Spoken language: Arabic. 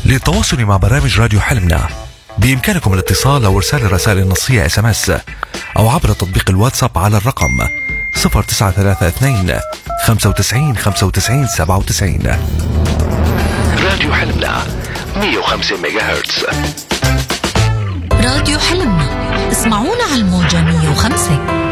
للتواصل مع برامج راديو حلمنا بإمكانكم الاتصال أو إرسال الرسائل النصية SMS أو عبر تطبيق الواتساب على الرقم 0932 95 97. راديو حلمنا 105 ميجاهرتز. راديو حلمنا، اسمعونا على الموجة 105.